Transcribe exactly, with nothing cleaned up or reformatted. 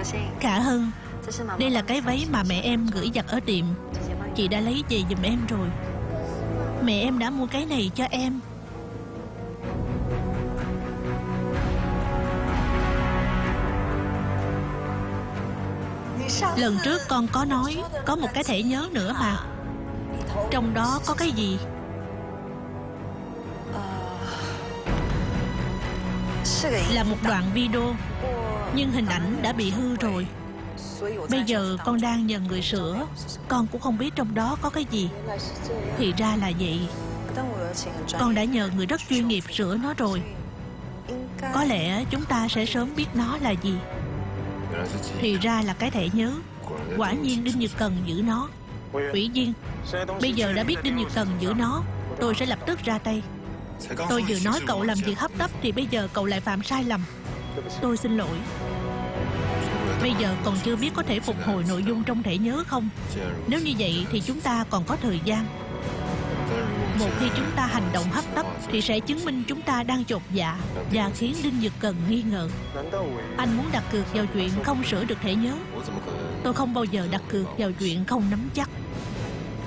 Khả Hân, đây là cái váy mà mẹ em gửi giặt ở tiệm. Chị đã lấy về giùm em rồi. Mẹ em đã mua cái này cho em. Lần trước con có nói có một cái thẻ nhớ nữa mà. Trong đó có cái gì? Là một đoạn video, nhưng hình ảnh đã bị hư rồi. Bây giờ con đang nhờ người sửa. Con cũng không biết trong đó có cái gì. Thì ra là vậy. Con đã nhờ người rất chuyên nghiệp sửa nó rồi. Có lẽ chúng ta sẽ sớm biết nó là gì. Thì ra là cái thẻ nhớ. Quả nhiên Đinh Nhật Cần giữ nó. Ủy viên, bây giờ đã biết Đinh Nhật Cần giữ nó, tôi sẽ lập tức ra tay. Tôi vừa nói cậu làm việc hấp tấp thì bây giờ cậu lại phạm sai lầm. Tôi xin lỗi. Bây giờ còn chưa biết có thể phục hồi nội dung trong thẻ nhớ không. Nếu như vậy thì chúng ta còn có thời gian. Một khi chúng ta hành động hấp tấp thì sẽ chứng minh chúng ta đang chột dạ và khiến Đinh Nhật Cần nghi ngờ. Anh muốn đặt cược vào chuyện không sửa được thẻ nhớ. Tôi không bao giờ đặt cược vào chuyện không nắm chắc.